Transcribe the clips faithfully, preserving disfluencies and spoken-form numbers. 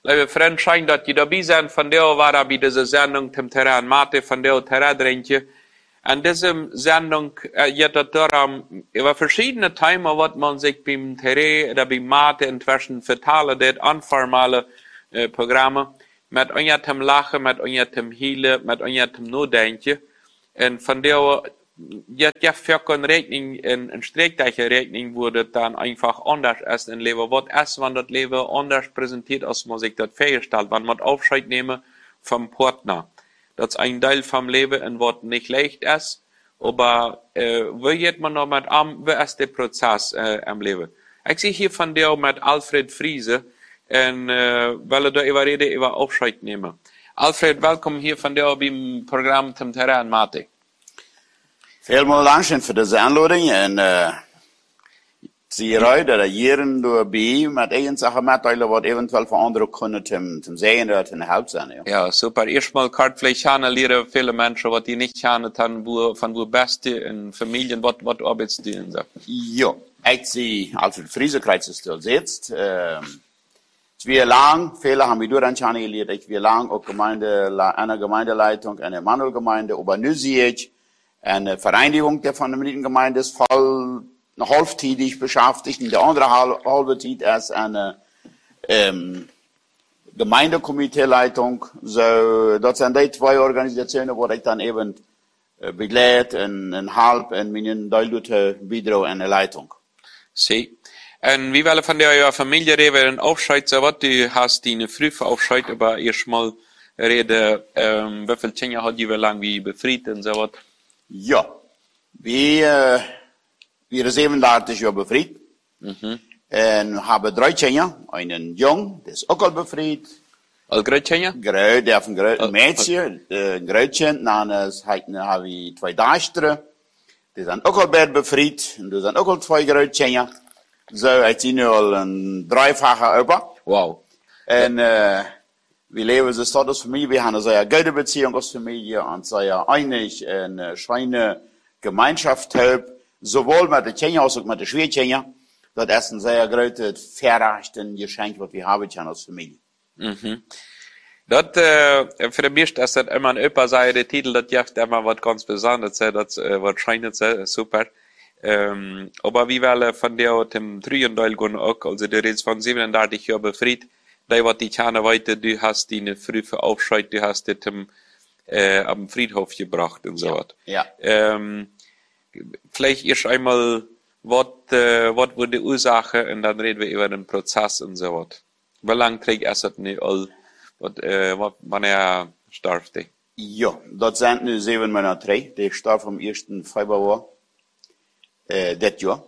liebe Freunde, schön, dass ihr dabei seid. Von der war da bei dieser Sendung zum Terrain Mate, von der Terrain. An dieser Sendung äh, geht es darum, über verschiedene Themen, was man sich beim Terrain oder beim Mate inzwischen verteilt, das unformale äh, Programme, mit eurem Lachen, mit eurem Hielen, mit eurem Nachdenken. Und von der jetzt ja für keine Rechnung, in, in Strickdeiche-Rechnung wurde dann einfach anders erst in Leben. Was erst, wenn das Leben anders präsentiert, als man sich das vorgestellt, wenn man Aufscheid nehme vom Partner. Das ist ein Teil vom Leben, und was nicht leicht ist, aber, äh, wie geht man noch mit am, wie ist der Prozess, äh, am Leben? Ich sehe hier von dir mit Alfred Friese, und, äh, weil er da über Rede über Aufscheid nehme. Alfred, willkommen hier von dir beim Programm zum Terrain Mate. Vielen Dank für diese Einladung und äh, zie eruit dat er hier doorbij met eigen zaken metteilen wat eventueel voor anderen kunnen te, te zeggen dat hun help zijn. Ja, ja super. Erstmal kann vielleicht leren viele Menschen, was die nicht kennen, wo, von wo beste in Familien, was was arbeitest du in so? Ja, ich zie Alfred Friese Kreuzestil sitzt. Äh, Zwei lang, viele haben wir durch geleerd. Ich wir lang auch Gemeinde, eine Gemeindeleitung, eine Manuelgemeinde, aber nu zie ich eine Vereinigung der von der Gemeinde ist voll halbtätig beschäftigt, und der andere halbe Zeit ist eine ähm, Gemeindekomiteeleitung. So, das sind die zwei Organisationen, wo ich dann eben äh, begleite und, und halb in meinen deutlichen Beitrag in der Leitung. Sie. Und wie wollen von der Familie reden, Aufscheid, so was, du hast deine frühe Aufscheid, aber erstmal reden, ähm, wie viele Kinder hat die, wie lange wie befriedet und so was? Ja, wir, wir sind siebenunddreißig Jahre befriedet. Mhm. Und haben drei Kinder, einen Jungen, der ist auch al befriedet. Al groot Kinder? Groot, der hat ein groot Mädchen, ein Grootchen, dann haben wir zwei Töchter, die sind auch al beide befriedet, und da sind auch al zwei groot Kinder. So, ich bin nu al een dreifache Opa. Wow. Und, äh, wir leben so statt als Familie, wir haben eine sehr gute Beziehung als Familie und sehr einig, eine schöne Gemeinschaft, sowohl mit den Kindern als auch mit den Schwierkindern. Das ist ein sehr großes, verreichtes Geschenk, was wir haben als Familie. Mhm. Das, äh, für mich ist das immer ein Opa sei, der Titel, das jaft immer was ganz Besonderes, das, äh, wahrscheinlich sehr super. Ähm, aber wie weil von der, dem Trüendal gehen auch, also der ist von siebenunddreißig Jahren befriedet, da wat die Tjane weiter, du hast die eine frühe Aufscheid, du hast das äh, am Friedhof gebracht und so was. Ja. Ähm, vielleicht erst einmal, was äh, wat wurde die Ursache, und dann reden wir über den Prozess und so was. Wie lange trägt es das nicht all, wat, äh, wat, wann er starb? Ja, das sind nu sieben Monate drei. Der starb am ersten Februar, äh, das Jahr.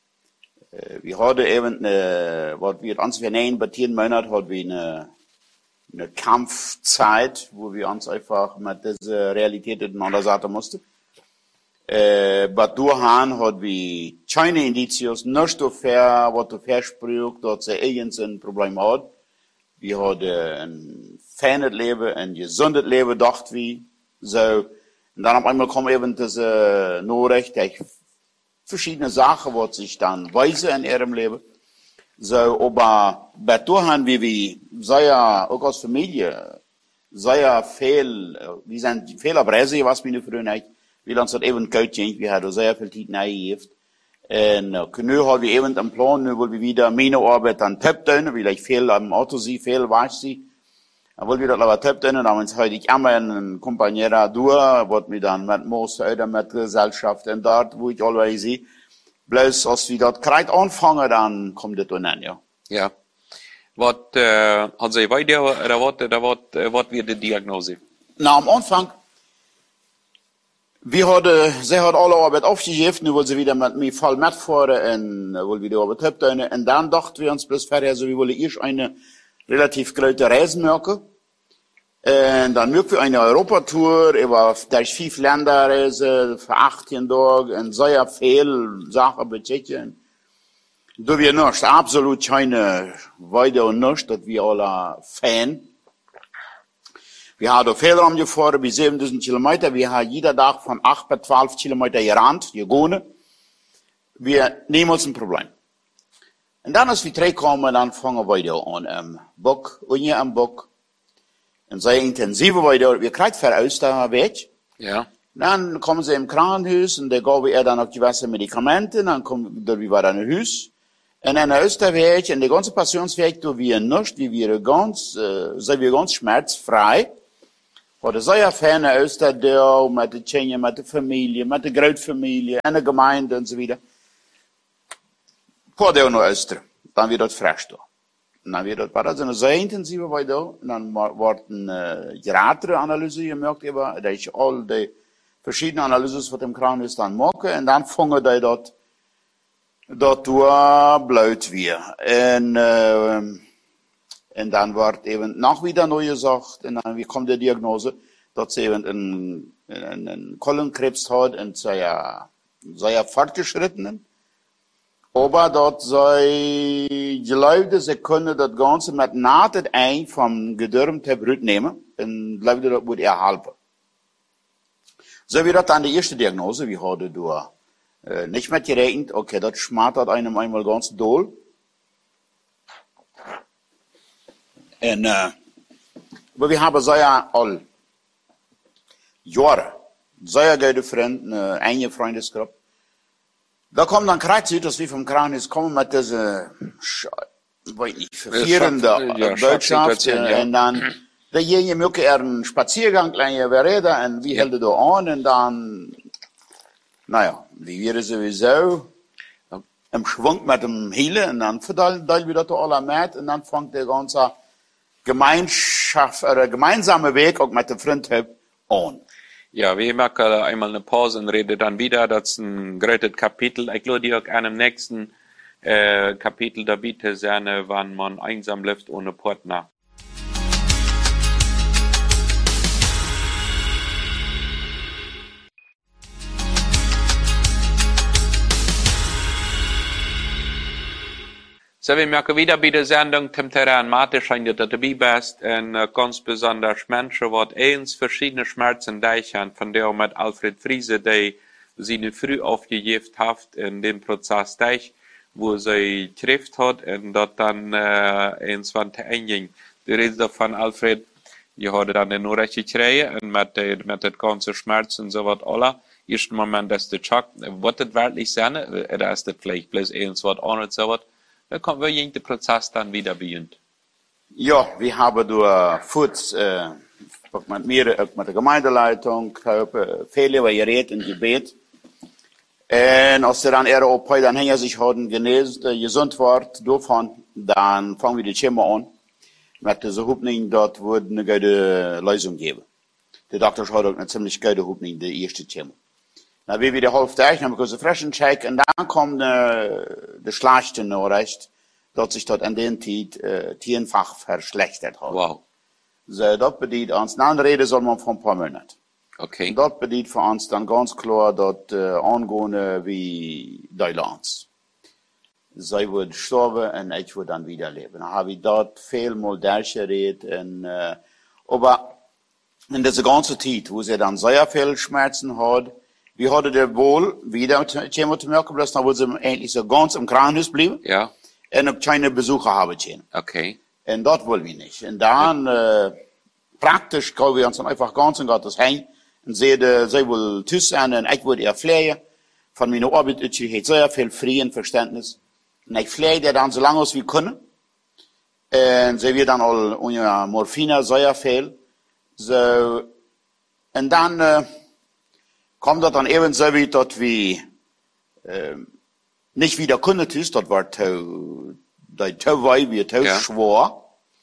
Wir hatten eben, äh, was wir uns vernehmen, bei zehn Monaten hatten wir eine, eine Kampfzeit, wo wir uns einfach mit dieser Realität auseinandersetzen mussten. Äh, aber durchhand hatten wir keine Indizien, nicht so fair, was du versprichst, dass sie irgendein Problem hat. Wir hatten ein feines Leben, ein gesundes Leben, dachten wir. So, und dann auf einmal kam eben diese Nachricht, verschiedene Sachen, was sich dann weisen in ihrem Leben. So, aber bei Durchhand, wie wir, sehr, auch als Familie, sehr viel, wir sind viel auf Reise, was wir früher nicht, wir uns das eben Coaching, wir hatten sehr viel Zeit nachgegeben. Und, nu haben wir eben einen Plan, nu wollen wir wieder meine Arbeit an Top tun, weil ich viel am Auto sehe, viel weiß sie. Dann wollen wir das aber Top tun, und dann heute ich immer einen Kompagnierer durch, was mir dann mit Moos oder mit Gesellschaft und dort, wo ich alle sehe. Bloß, als wir das Kreuz anfangen, dann kommt das dann an, ja. Ja. Was, äh, hat sie weiter, oder was, oder was, was wird die Diagnose? Na, am Anfang, wir hatten, sie hat alle Arbeit aufgegeben, nun wollen sie wieder mit mir voll mitfahren, und wollen wir die Arbeit Top tun, und dann dachten wir uns bloß fertig, also wir wollen erst eine relativ große Reise machen. Und dann möchten wir eine Europatour über durch fünf Länder reisen, für achtzehn Tage, und sehr viel Sachen beziehen. Da wir nicht, absolut keine Weide und nicht, dass wir alle Fan. Wir haben viel Raum gefahren, bis siebentausend Kilometer. Wir haben jeden Tag von acht bis zwölf Kilometer gerannt, gegangen. Wir nehmen uns ein Problem. En dan als we terugkomen, dan vangen wij daar aan een bok, unje am bok. En zij intensieve wij daar, we krijgen veruit daar weg. Ja. Dan komen ze im Krankenhuis en dan gaan we er dan ook gewisse Medikamenten, dan komen we weer naar het huis. En in de Österweg, en de ganze Passionsweg, da wir nicht, wie wir ganz, äh, sind wir ganz schmerzfrei. Hadden sehr fijne Österdeel, met de kinderen, met de familie, met de grootfamilie, en de gemeente en zo weiter. Paar Deel naar Öster, dan weer dat frisch da. En dan weer dat, maar dat is een zeer intensieve wij da. En dan wordt een uh, gratere analyse gemaakt, dat is al die verschillende analyses wat im Krankenhuis dan maken, en dan vangen die dat, dat door bluit weer. En, uh, en dan wordt even nog weer neu gesagt, en dan komt de diagnose, dat ze even een, een, een Kollenkrebs had, en zeer, zeer fortgeschrittenen. Aber dat zij geloofden, ze kunnen dat Ganze met na het eind van gedurmd hebben uitnemen, en geloofden dat moet er helpen. Zo wie dat dan de eerste diagnose, we hadden door uh, nicht met gerekend, okay, dat schmarrt einem einmal ganz doll. En, uh, aber wir haben sehr all Jahre, sehr gute Freunde, eine enge Freundesgruppe. Da kommt dann gerade zu, dass wir vom Krankenhaus kommen mit dieser, weiß nicht, verfehlende ja, Botschaft. Ja. Und dann, derjenige möchte er einen Spaziergang, kleine Verräter, und wir ja. hielten da an, und dann, naja, wir waren sowieso ja. im Schwung mit dem Hele, und dann verteilen wir das alle mit, und dann fängt der ganze Gemeinschaft, oder gemeinsame Weg auch mit dem Freund an. Ja, wir machen einmal eine Pause und reden dann wieder. Das ist ein großes Kapitel. Ich glaube, auch an dem nächsten äh, Kapitel da bitte sein, wann man einsam lebt ohne Partner. So, wir merken wieder bei der Sendung, Tim Terra und Martin scheint, dass du dabei bist, und äh, ganz besonders Menschen, die eins verschiedene Schmerzen haben, von der mit Alfred Friese, der sie früh aufgegeben hat, in dem Prozess, durch, wo sie trifft hat, und dort dann äh, eins von der Enging. Du redest davon, Alfred, die hat dann den Urrecht gekriegt, und mit der, mit der ganzen Schmerz und so was, alle. Ersten Moment, dass der Schock, wird das wirklich sein, oder ist das vielleicht bloß eins was anderes, so was? Da kommt wir in den Prozess dann wieder beginnen. Ja, wir haben durch Foods, äh, auch mit mir, auch mit der Gemeindeleitung, äh, viele, weil ihr redet in Gebet. Und als sie dann eher auf dann hinter sich haben, genesen, äh, gesund wird, davon, dann fangen wir die Chemo an. Mit dieser Hoffnung, dort wird eine gute Lösung geben. Der Doktor hat auch eine ziemlich gute Hoffnung, die erste Chemo. Na, wie wir die halbe Tag, dann bekommen wir frischen Check, und dann kommt äh, die schlechte Nachricht, dass sich dort an den Zeit äh, tienfach verschlechtert hat. Wow. So, das bedeutet uns, dann reden soll man von ein paar Monaten. Okay. Und das bedeutet für uns dann ganz klar, dass äh, angehen wie Deutschland. Sie wird sterben und ich würde dann wieder leben. Dann habe ich dort viel mal durchgeredet, und, äh, aber in dieser ganzen Zeit, wo sie dann sehr viel Schmerzen hat, wir hatten der wohl wieder Chemo zu merken, bloß dann wurde sie endlich so ganz im Krankenhaus bleiben. Ja. Und auch keine Besucher haben können. Okay. Und das wollen wir nicht. Und dann, ja. äh, praktisch, können wir uns dann einfach ganz in Gottes Heim und sehen, sie will tüß sein, und ich würde ihr pflegen. Von meiner Arbeit, ich hätte sehr viel Frieden, Verständnis. Und ich pflege der dann so lange als wir können. Und sie wird dann all ohne Morphine sehr viel. So, und dann, äh, kommt das dann eben so weit, dass wir äh, nicht wieder können tun, das war zu, das wei, wir zu ja. schwer.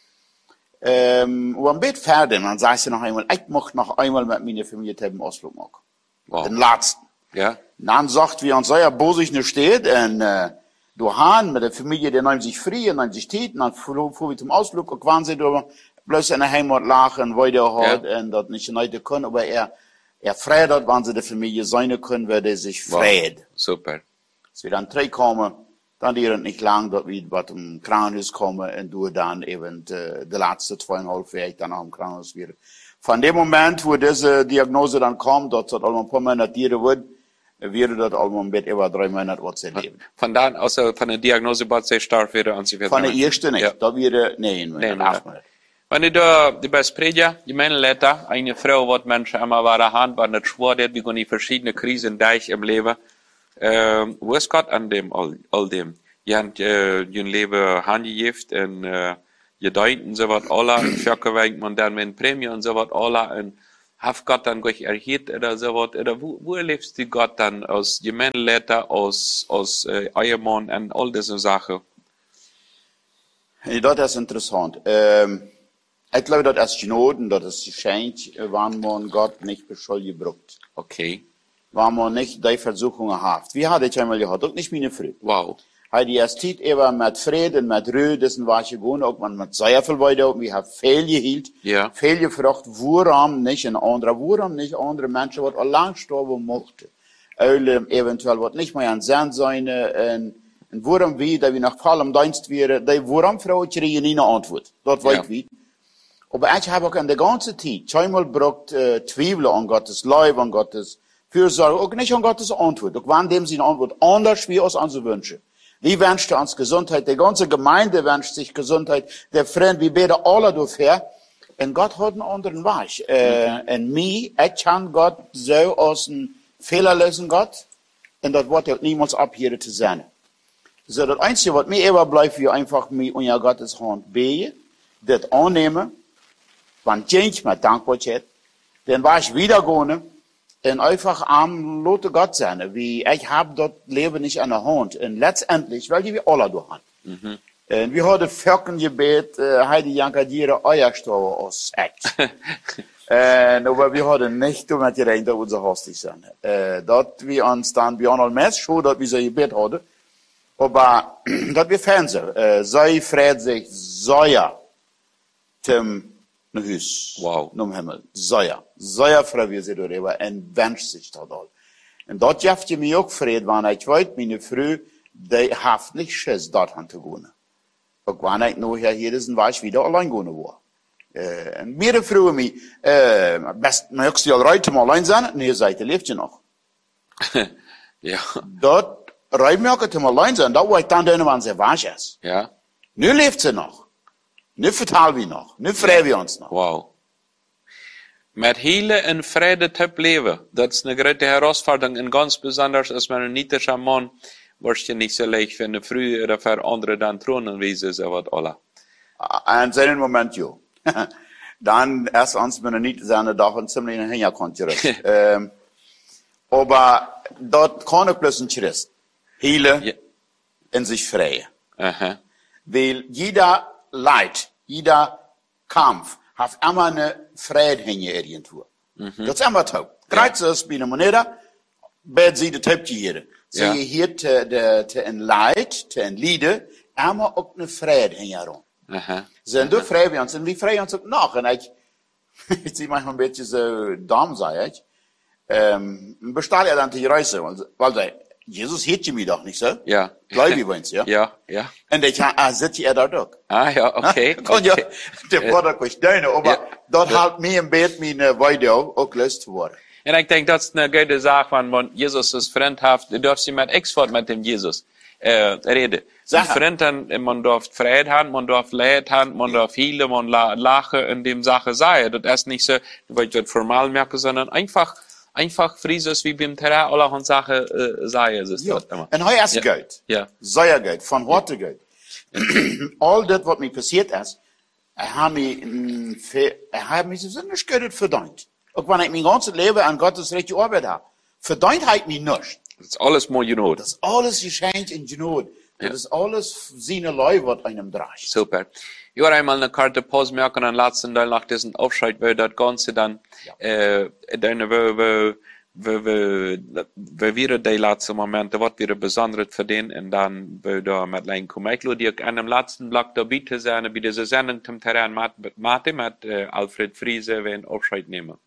Ähm, und am Bett fertig, dann sagst du noch einmal, ich möchte noch einmal mit meiner Familie einen Ausflug machen. Wow. Den letzten. Ja. Dann sagt wir uns, sehr bosig nicht steht, und äh, du Hahn mit der Familie, die nehmen sich frei, nehmen sich Tät, und dann fuhren wir zum Ausflug, und waren sie da bloß in der Heimat lachen, weiter hat, ja. und das nicht heute können, aber er Er freut, wann sie der Familie sein können, weil er sich freut. Wow. Super. Als wir dann zurückkommen, dann dauert nicht lang, dass wir bei dem Krankenhaus kommen, und du dann eben äh, die letzte zweieinhalb Jahre dann auch im Krankenhaus wieder. Von dem Moment, wo diese Diagnose dann kommt, dass das alle ein paar Monate dauern wird, wäre das allemaal ein bisschen über drei Monate was zu leben. Von da, außer von der Diagnose, was sehr stark wäre, an sich. Von der ersten nicht, Ja. da wäre neun Monate, Neun acht Monate. Monate. Wenn ich da die Bespredia, die meine Letter, eine Frau, wat Menschen immer waren, Hand, war nicht schwer, die wir die verschiedene Krisen durch im Leben. Ähm, wo ist Gott an dem, all, all dem? Ihr habt, äh, ihr Leben handgegeben, und, äh, ihr Deuten, so was, alle, für wenkt man dann mit Prämie und so was, alle, und hat Gott dann gleich erhielt, oder so was, oder wo, wo erlebst du Gott dann aus Gemeinleiter, aus, aus, äh, Ehemann und all diese Sachen? Ja, das ist interessant. Ähm, ich glaube, das ist Genoden, das ist Geschenk, wenn man Gott nicht beschuldigt braucht. Okay. Wenn man nicht die Versuchungen hat. Wie hatte ich einmal gehabt, auch nicht meine Frau. Wow. Hij die erst tijd even met vrede en met rust, dus was je gewoon ook met zeer veel weide ook. We hebben veel gehield, Ja. veel gevraagd, waarom niet een andere, waarom niet andere mensen wat al lang sterven mochten. Uile eventueel wat niet meer aan zijn zijn, en, en waarom wie, dat we nog vol om dienst waren, dat waarom vrouwen kregen niet een antwoord. Dat weet Ja. wie. Maar ik heb ook in de ganze tijd, zweimal braucht uh, twijfelen aan Gottes Leib, aan Gottes Fürsorge, ook niet aan Gottes Antwort. Ook wanneer sie een antwoord anders wie als onze wensen. Wie wünscht uns Gesundheit? Die ganze Gemeinde wünscht sich Gesundheit. Der Freund, wir beten alle dafür. Und Gott hat einen anderen Weg. Äh, und mir, ich kann Gott so aus einem Fehler lösen, Gott. Und das wird auch niemals abhören zu sein. So, das Einzige, was mir immer bleibt, wir einfach mir unter Gottes Hand beten, das annehmen, wenn ich mit Dankbarkeit, dann war ich wieder gehen, und einfach am Lotte Gott sein, wie ich habe das Leben nicht an der Hand. Und letztendlich, weil die wir alle durch haben. Mhm. Und wir haben Völken gebet, äh, Heidi Jankadiere, euer Stau aus Echt. äh, aber wir haben nicht damit gerechnet, dass wir so hastig sind. Äh, dort wir uns dann, wir haben all mehr schon, dass wir so gebet haben. Aber, dass wir Fernsehen, äh, sei freut sich, säuer, zum Hus. Wow. Nom Himmel. Säuer. Säuer freut wir sich darüber und wünscht sich das all. Und dort jaft je mir auch Fried, wenn ich weiß, meine Frau, die hat nicht Schiss, dort zu gehen. Auch wenn ich nachher hier ist, war ich wieder allein gehen war. Äh, und mir fragen mich, äh, best, möchtest du ja heute mal allein sein? Nee, seid ihr lebt ja noch. Ja. Dort, reib mir auch mal allein sein, da wo ich dann dünne, wenn sie wasch ist. Ja. Nu lebt sie noch. Nu vertalen wir noch. Nu freuen wir uns noch. Wow. Met hele en vrede te leven, dat is een grote herausforderung. En ganz besonders als man een niedriger Mann, wordt je niet zo leicht für eine Früh oder für andere dann Thronen wiesen, so wat alle. En zijn Moment, jo. Dan erst ons met een niet zijn dag een ziemlich een Hintergrund gerust. ähm, aber dort kann ich bloß ein Christ. Hele Ja. in sich freien. Aha. Weil jeder Leid, jeder Kampf hat immer eine Freude hinter irgendwo. Mhm. Das ist immer toll. Kreuz ist bei einer Moneta, bet sie die Töpfe hier. Sie Ja. hier te, de, te in Leid, te in Liede, immer auch eine Freude hinter. Aha. Sind du frei wir uns, und wir freuen uns auch noch. Und ich, ich sehe manchmal ein bisschen so dumm, sag ich. Ähm, bestahl er dann die Reise, weil, weil Jesus hätte mich doch nicht so. Ja. Gläubig bei uns, ja. Ja, ja. Und ich, ah, sitzt er da doch. Ah, ja, okay. Kon ja, der Vater kost deine, aber Ja. dort halt mir im Bett meine Weide auch löst zu worden. En ik denk dat is een goede zaak, want man Jesus is vriend heeft, je durft je met export met dem Jesus äh, reden. Zijn Sache. vriend en man durft vrijheid hebben, man durft leid hebben, man durft healen, man la lachen in dem Sache sein. Das ist nicht so, weil ich das formal merke, sondern einfach, einfach Frieses wie beim Terrain allerhand Sachen äh, sei es ist Ja. dort immer. Und hij is Ja. Geld. Ja. Sehr Geld, von Worte Geld. All das, was mir passiert ist, er hat mich, mm, fe- er hat mich so nicht Geld verdient. Auch wenn ich mein ganzes Leben an Gottes Recht gearbeitet habe. Verdient hat mich nicht. Das ist alles mal genug. Das ist alles geschenkt in Genot. Das ist alles seine Leute, was einem dreht. Super. Ich werde einmal eine Karte Pause merken, dann letzten Teil nach diesem Aufschrei, weil das Ganze dann, äh, dann, wo, wo, wo, wo, wo wir die letzten Momente, was wir besonders verdienen, und dann, wo da mit Lein kommen. Ich würde dir an dem letzten Block da bitte sein, bei dieser Sendung zum Terrain mit, mit, mit äh, Alfred Friese, wenn Aufschrei nehmen.